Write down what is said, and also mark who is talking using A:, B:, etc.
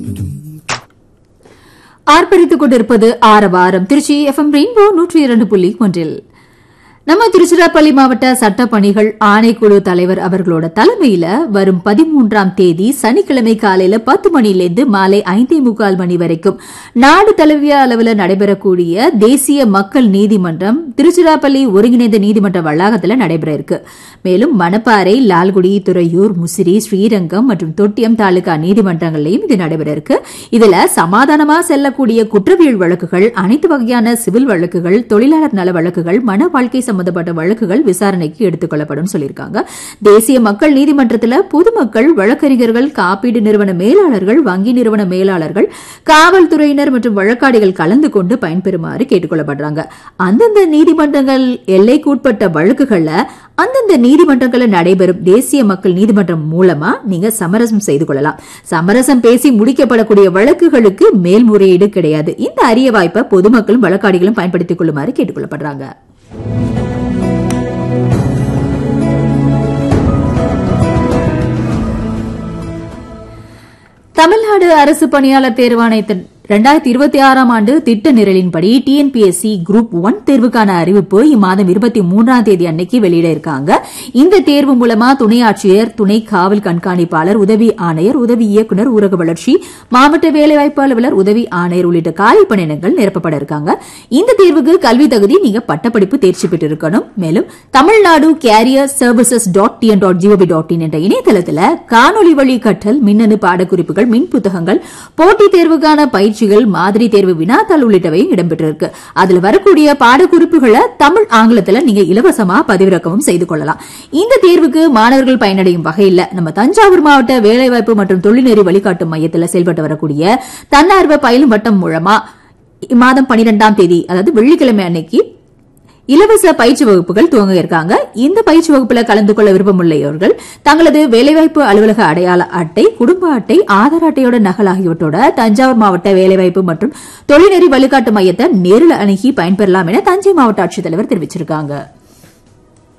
A: ஆர்ப்பரித்துக் கொண்டிருப்பது ஆரவாரம் Trichy FM rainbow 102.1. நம்ம திருச்சிராப்பள்ளி மாவட்ட சட்டப்பணிகள் ஆணைக்குழு தலைவர் அவர்களோட தலைமையில வரும் 13ஆம் தேதி சனிக்கிழமை காலையில 10 மணியிலிருந்து மாலை 5:45 மணி வரைக்கும் நாடு தழுவிய அளவில் நடைபெறக்கூடிய தேசிய மக்கள் நீதிமன்றம் திருச்சிராப்பள்ளி ஒருங்கிணைந்த நீதிமன்ற வளாகத்தில் நடைபெற இருக்கு. மேலும் மணப்பாறை, லால்குடி, துறையூர், முசிறி, ஸ்ரீரங்கம் மற்றும் தொட்டியம் தாலுகா நீதிமன்றங்களிலும் இது நடைபெற இருக்கு. இதுல சமாதானமா செல்லக்கூடிய குற்றவியல் வழக்குகள், அனைத்து வகையான சிவில் வழக்குகள், தொழிலாளர் நல வழக்குகள், மன வாழ்க்கை சம்பந்தப்பட்ட வழக்குகள் விசாரணைக்கு எடுத்துக் கொள்ளப்படும் சொல்லியிருக்காங்க. தேசிய மக்கள் நீதிமன்றத்தில் பொதுமக்கள், வழக்கறிஞர்கள், காப்பீடு நிறுவன மேலாளர்கள், வங்கி நிறுவன மேலாளர்கள், காவல்துறையினர் மற்றும் வழக்காடிகள் கலந்து கொண்டு பயன்பெறுமாறு கேட்டுக் கொள்ளப்படுறாங்க. அந்தந்த நீதிமன்றங்கள் எல்லைக்குட்பட்ட வழக்குகளை அந்தந்த நீதிமன்றங்களில் நடைபெறும் தேசிய மக்கள் நீதிமன்றம் மூலமா நீங்க சமரசம் செய்து கொள்ளலாம். சமரசம் பேசி முடிக்கப்படக்கூடிய வழக்குகளுக்கு மேல்முறையீடு கிடையாது. இந்த அரிய வாய்ப்பை பொதுமக்களும் வழக்காடிகளும் பயன்படுத்திக் கொள்ளுமாறு கேட்டுக் கொள்ளப்படுறாங்க. தமிழ்நாடு அரசு பணியாளர் தேர்வாணையத்தின் 2026ஆம் ஆண்டு திட்ட நிரலின்படி டிஎன்பிஎஸ்சி குரூப் 1 தேர்வுக்கான அறிவிப்பு இம்மாதம் 23ஆம் தேதி அன்னைக்கு வெளியிட இருக்காங்க. இந்த தேர்வு மூலமா துணை ஆட்சியர், துணை காவல் கண்காணிப்பாளர், உதவி ஆணையர், உதவி இயக்குநர், ஊரக வளர்ச்சி, மாவட்ட வேலைவாய்ப்பு அலுவலர், உதவி ஆணையர் உள்ளிட்ட காலி பணியிடங்கள் நிரப்பப்பட இருக்காங்க. இந்த தேர்வுக்கு கல்வி தகுதி நீங்க பட்டப்படிப்பு தேர்ச்சி பெற்றிருக்கணும். மேலும் தமிழ்நாடு கேரியர் சர்வீசஸ் .tn.gov.in என்ற இணையதளத்தில் காணொலி வழி கற்றல், மின்னணு பாடக்குறிப்புகள், மின் புத்தகங்கள், போட்டித் தேர்வுக்கான பயிற்சி, மாதிரி தேர்வு வினாத்தாள் உள்ளிட்டவையும் இடம்பெற்றிருக்கு. அதுல வரக்கூடிய பாடக்குறிப்புகளை தமிழ், ஆங்கிலத்தில் நீங்க இலவசமா பதிவிறக்கவும் செய்து கொள்ளலாம். இந்த தேர்வுக்கு மாணவர்கள் பயனடையும் வகையில் நம்ம தஞ்சாவூர் மாவட்ட வேலைவாய்ப்பு மற்றும் தொழில்நெறி வழிகாட்டும் மையத்தில் செயல்பட்டு வரக்கூடிய தன்னார்வ பயிலும் வட்டம் மூலமா இம்மாதம் 12ஆம் தேதி அதாவது வெள்ளிக்கிழமை அன்னைக்கு இலவச பயிற்சி வகுப்புகள் துவங்க இருக்காங்க. இந்த பயிற்சி வகுப்புல கலந்து கொள்ள விருப்பமுள்ளவர்கள் தங்களது வேலைவாய்ப்பு அலுவலக அடையாள அட்டை, குடும்ப அட்டை, ஆதார் அட்டையோட நகல் ஆகியவற்றோட தஞ்சாவூர் மாவட்ட வேலைவாய்ப்பு மற்றும் தொழில்நெறி வழிகாட்டு மையத்தை நேரில் அணுகி பயன்பெறலாம் என தஞ்சை மாவட்ட ஆட்சித்தலைவர் தெரிவிச்சிருக்காங்க.